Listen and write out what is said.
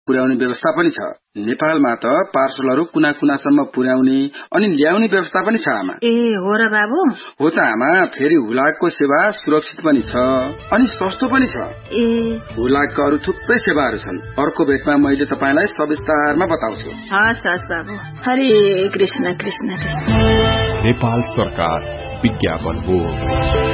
पुर्याउने व्यवस्था पनि छ। नेपालमा त पार्सलहरू कुना कुनासम्म पुर्याउने अनि ल्याउने व्यवस्था पनि छ आमा। ए हो र बाबु? हो त आमा। फेरि हुलाकको सेवा सुरक्षित पनि छ अनि सस्तो पनि छ। ए हुलाकका अरू थुप्रै सेवाहरू छन्। अर्को भेटमा मैले तपाईलाई सविस्तारमा बताउँछु। हस् हस् बाबु। हरे कृष्ण कृष्ण कृष्ण। नेपाल सरकार विज्ञापन बोर्ड।